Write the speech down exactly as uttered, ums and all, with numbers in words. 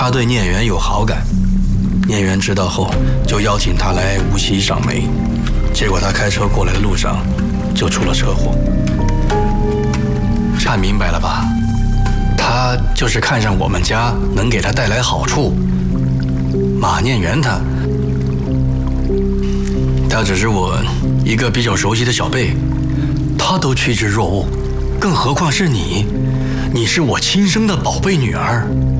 他对聂远有好感，聂远知道后就邀请他来无锡赏梅，结果他开车过来的路上就出了车祸。看明白了吧？他就是看上我们家能给他带来好处。马念元他，他只是我一个比较熟悉的小辈，他都趋之若鹜，更何况是你？你是我亲生的宝贝女儿。